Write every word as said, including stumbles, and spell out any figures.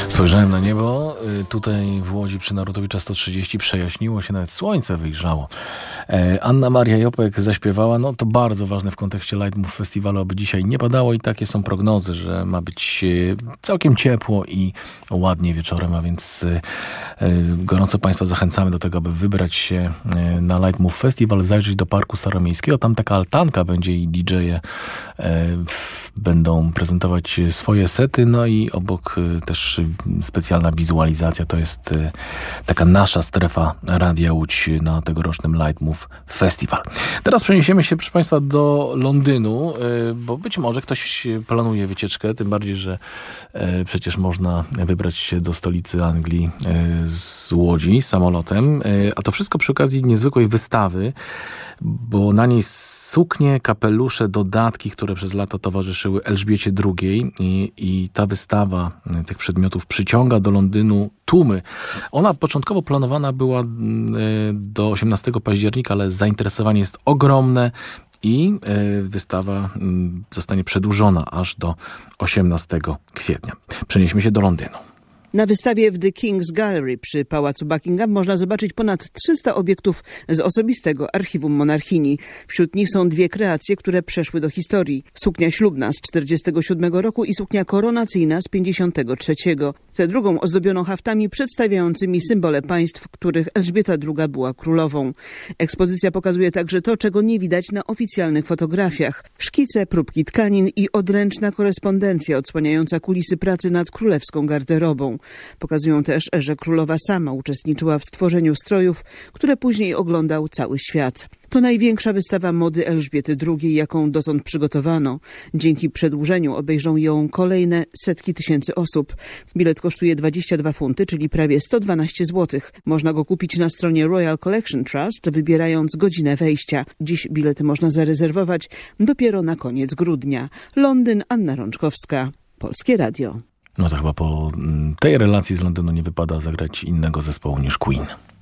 Spojrzałem na niebo, tutaj w Łodzi przy Narutowicza sto trzydzieści przejaśniło się, nawet słońce wyjrzało. Anna Maria Jopek zaśpiewała, no to bardzo ważne w kontekście Lightmove Festiwalu, aby dzisiaj nie padało i takie są prognozy, że ma być całkiem ciepło i ładnie wieczorem, a więc gorąco Państwa zachęcamy do tego, aby wybrać się na Lightmove Festival, zajrzeć do Parku Staromiejskiego, tam taka altanka będzie i D J-e będą prezentować swoje sety, no i obok też specjalna wizualizacja, to jest taka nasza strefa Radia Łódź na tegorocznym Lightmove Festival. Teraz przeniesiemy się, proszę Państwa, do Londynu, bo być może ktoś planuje wycieczkę, tym bardziej, że przecież można wybrać się do stolicy Anglii z Łodzi samolotem, a to wszystko przy okazji niezwykłej wystawy, bo na niej suknie, kapelusze, dodatki, które przez lata towarzyszyły Elżbiecie drugiej i, i ta wystawa tych przedmiotów przyciąga do Londynu tłumy. Ona początkowo planowana była do osiemnastego października, ale zainteresowanie jest ogromne i wystawa zostanie przedłużona aż do osiemnastego kwietnia. Przenieśmy się do Londynu. Na wystawie w The King's Gallery przy Pałacu Buckingham można zobaczyć ponad trzysta obiektów z osobistego archiwum monarchini. Wśród nich są dwie kreacje, które przeszły do historii. Suknia ślubna z czterdziestego siódmego roku i suknia koronacyjna z pięćdziesiątego trzeciego. Tę drugą ozdobioną haftami przedstawiającymi symbole państw, których Elżbieta druga była królową. Ekspozycja pokazuje także to, czego nie widać na oficjalnych fotografiach. Szkice, próbki tkanin i odręczna korespondencja odsłaniająca kulisy pracy nad królewską garderobą. Pokazują też, że królowa sama uczestniczyła w stworzeniu strojów, które później oglądał cały świat. To największa wystawa mody Elżbiety drugiej, jaką dotąd przygotowano. Dzięki przedłużeniu obejrzą ją kolejne setki tysięcy osób. Bilet kosztuje dwadzieścia dwa funty, czyli prawie sto dwanaście złotych. Można go kupić na stronie Royal Collection Trust, wybierając godzinę wejścia. Dziś bilety można zarezerwować dopiero na koniec grudnia. Londyn, Anna Rączkowska, Polskie Radio. No to chyba po tej relacji z Londynu nie wypada zagrać innego zespołu niż Queen.